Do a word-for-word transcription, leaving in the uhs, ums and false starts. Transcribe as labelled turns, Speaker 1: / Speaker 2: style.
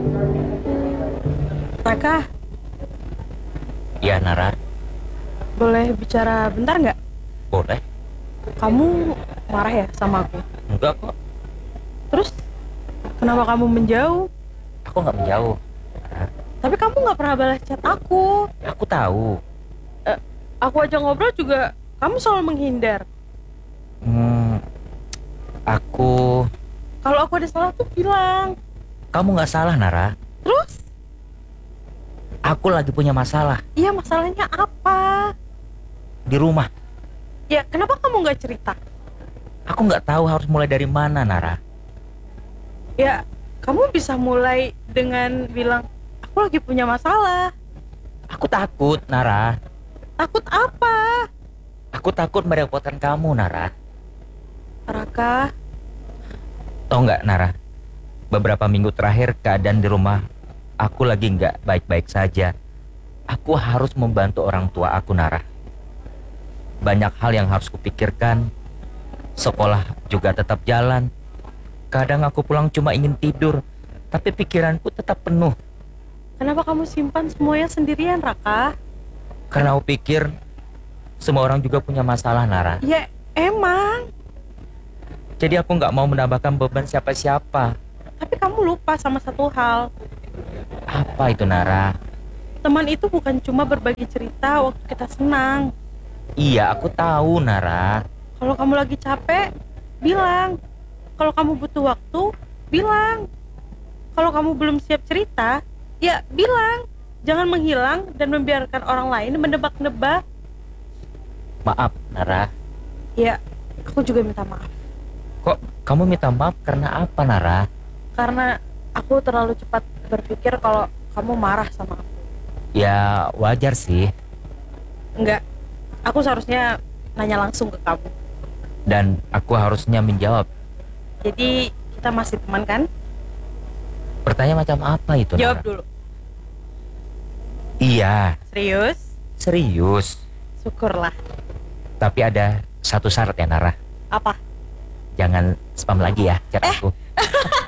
Speaker 1: Raka,
Speaker 2: Ya, Nara,
Speaker 1: boleh bicara bentar nggak?
Speaker 2: boleh.
Speaker 1: Kamu marah ya sama aku?
Speaker 2: Enggak kok,
Speaker 1: Terus kenapa kamu menjauh?
Speaker 2: aku nggak menjauh.
Speaker 1: Tapi kamu nggak pernah balas chat aku.
Speaker 2: Aku tahu.
Speaker 1: Eh, aku aja ngobrol juga kamu selalu menghindar.
Speaker 2: Hmm, aku,
Speaker 1: Kalau aku ada salah tuh bilang.
Speaker 2: kamu nggak salah, Nara.
Speaker 1: Terus,
Speaker 2: Aku lagi punya masalah
Speaker 1: iya masalahnya apa?
Speaker 2: di rumah.
Speaker 1: Ya kenapa kamu nggak cerita?
Speaker 2: Aku nggak tahu harus mulai dari mana, Nara.
Speaker 1: Ya kamu bisa mulai dengan bilang aku lagi punya masalah.
Speaker 2: Aku takut, Nara.
Speaker 1: Takut apa?
Speaker 2: Aku takut merepotkan kamu, Nara.
Speaker 1: Raka,
Speaker 2: Tahu nggak, Nara? Beberapa minggu terakhir keadaan di rumah aku lagi nggak baik-baik saja. Aku harus membantu orang tua aku, Nara. Banyak hal yang harus kupikirkan. Sekolah juga tetap jalan. Kadang aku pulang cuma ingin tidur, tapi pikiranku tetap penuh.
Speaker 1: kenapa kamu simpan semuanya sendirian, Raka?
Speaker 2: Karena aku pikir semua orang juga punya masalah, Nara.
Speaker 1: Ya emang,
Speaker 2: Jadi aku nggak mau menambahkan beban siapa-siapa.
Speaker 1: tapi kamu lupa sama satu hal.
Speaker 2: Apa itu, Nara?
Speaker 1: Teman itu bukan cuma berbagi cerita waktu kita senang.
Speaker 2: Iya, aku tahu, Nara.
Speaker 1: Kalau kamu lagi capek, bilang. Kalau kamu butuh waktu, bilang. Kalau kamu belum siap cerita, ya bilang. Jangan menghilang dan membiarkan orang lain menebak-nebak.
Speaker 2: Maaf, Nara.
Speaker 1: Ya, aku juga minta maaf.
Speaker 2: Kok kamu minta maaf karena apa, Nara?
Speaker 1: Karena aku terlalu cepat berpikir kalau kamu marah sama aku.
Speaker 2: Ya, wajar sih.
Speaker 1: Enggak, aku seharusnya nanya langsung ke kamu.
Speaker 2: Dan aku harusnya menjawab.
Speaker 1: Jadi, kita masih teman kan?
Speaker 2: Pertanyaan macam apa itu,
Speaker 1: Jawab
Speaker 2: Nara?
Speaker 1: dulu.
Speaker 2: Iya,
Speaker 1: Serius?
Speaker 2: serius.
Speaker 1: Syukurlah.
Speaker 2: Tapi ada satu syarat ya, Nara.
Speaker 1: Apa?
Speaker 2: Jangan spam lagi ya chat aku.